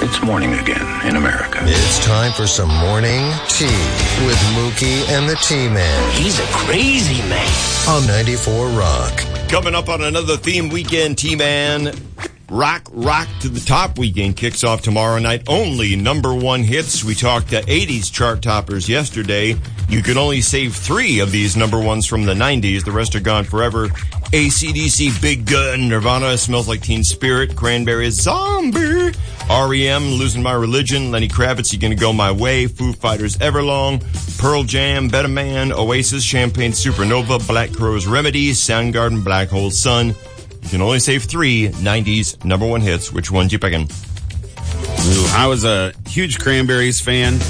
It's morning again in America. It's time for some morning tea with Mookie and the T-Man. He's a crazy man. On 94 Rock. Coming up on another theme weekend, T-Man. Rock to the Top weekend kicks off tomorrow night. Only number one hits. We talked to 80s chart toppers yesterday. You can only save 3 of these number ones from the 90s. The rest are gone forever. AC/DC, Big Gun, Nirvana, Smells Like Teen Spirit, Cranberries, Zombie, REM, Losing My Religion, Lenny Kravitz, You Gonna Go My Way, Foo Fighters, Everlong, Pearl Jam, Better Man, Oasis, Champagne Supernova, Black Crowes, Remedy, Soundgarden, Black Hole Sun. You can only save 3 90s number one hits. Which ones you picking? Ooh, I was a huge Cranberries fan.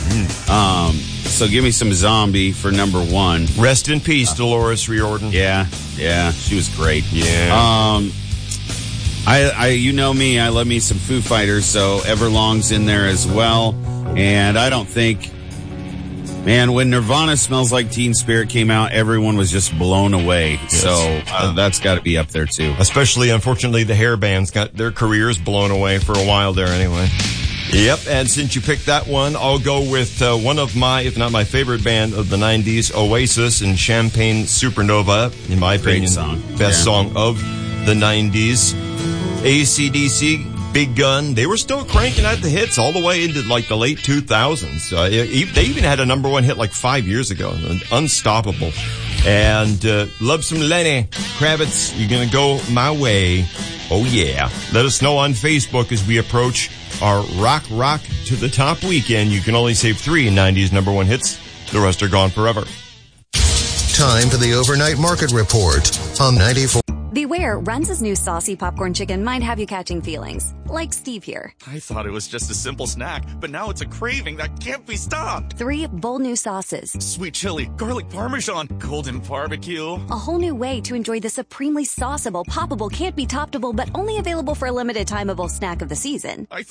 So give me some Zombie for number 1. Rest in peace, Dolores Riordan. Yeah, she was great. Yeah. You know me, I love me some Foo Fighters, so Everlong's in there as well. And I don't think, man, when Nirvana Smells Like Teen Spirit came out, everyone was just blown away. Yes. So that's got to be up there too. Especially, unfortunately, the hair bands got their careers blown away for a while there anyway. Yep, and since you picked that one, I'll go with one of my, if not my favorite band of the 90s, Oasis and Champagne Supernova, in my opinion, best song of the 90s. AC/DC, Big Gun, they were still cranking out the hits all the way into like the late 2000s. They even had a number one hit like 5 years ago, Unstoppable. And love some Lenny Kravitz, You're Gonna Go My Way. Oh yeah. Let us know on Facebook as we approach our Rock to the Top weekend. You can only save 3 90s number one hits. The rest are gone forever. Time for the overnight market report on 94. Beware, Runz's new saucy popcorn chicken might have you catching feelings. Like Steve here. I thought it was just a simple snack, but now it's a craving that can't be stopped. 3 bold new sauces. Sweet chili, garlic parmesan, golden barbecue. A whole new way to enjoy the supremely sauceable, poppable, can't be toppable, but only available for a limited timeable snack of the season.